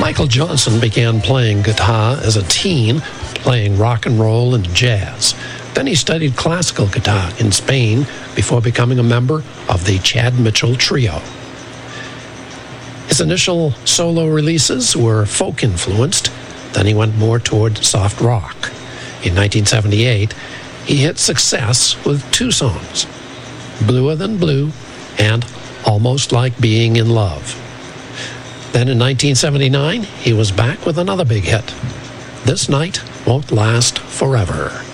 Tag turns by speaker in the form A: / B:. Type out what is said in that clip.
A: Michael Johnson began playing guitar as a teen, playing rock and roll and jazz. Then he studied classical guitar in Spain before becoming a member of the Chad Mitchell Trio. His initial solo releases were folk-influenced, then he went more toward soft rock. In 1978, he hit success with two songs, Bluer Than Blue and Almost Like Being in Love. Then in 1979, he was back with another big hit, This Night Won't Last Forever.